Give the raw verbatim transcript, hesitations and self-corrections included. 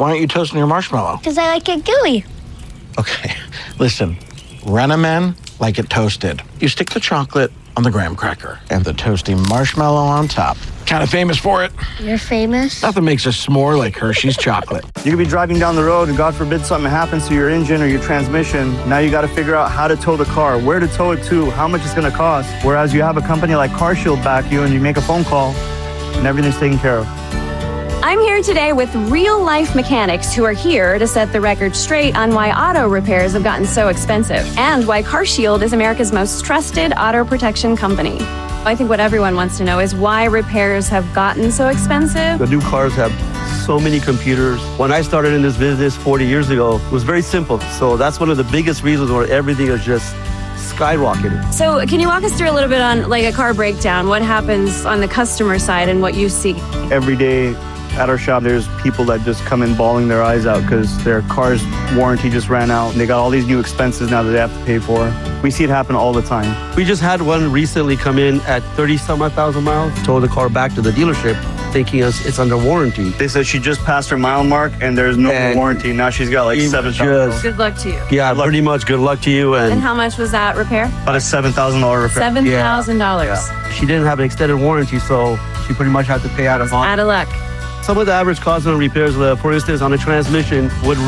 Why aren't you toasting your marshmallow? Because I like it gooey. Okay, listen. Renamen like it toasted. You stick the chocolate on the graham cracker and the toasty marshmallow on top. Kind of famous for it. You're famous? Nothing makes a s'more like Hershey's chocolate. You could be driving down the road and God forbid something happens to your engine or your transmission. Now you got to figure out how to tow the car, where to tow it to, how much it's going to cost. Whereas you have a company like CarShield back you and you make a phone call and everything's taken care of. I'm here today with real-life mechanics who are here to set the record straight on why auto repairs have gotten so expensive and why CarShield is America's most trusted auto protection company. I think what everyone wants to know is why repairs have gotten so expensive. The new cars have so many computers. When I started in this business forty years ago, it was very simple. So that's one of the biggest reasons why everything is just skyrocketing. So can you walk us through a little bit on like a car breakdown? What happens on the customer side and what you see? Every day at our shop, there's people that just come in bawling their eyes out because their car's warranty just ran out. And they got all these new expenses now that they have to pay for. We see it happen all the time. We just had one recently come in at thirty some odd thousand miles, towed the car back to the dealership thinking it's, it's under warranty. They said she just passed her mile mark and there's no And warranty. Now she's got like seven thousand. Good luck to you. Yeah, pretty much good luck to you. And, And how much was that repair? About a seven thousand dollars repair. seven thousand dollars. she didn't have an extended warranty, so she pretty much had to pay out of pocket. Out of luck. Some of the average costs on repairs, uh, for instance, on a transmission would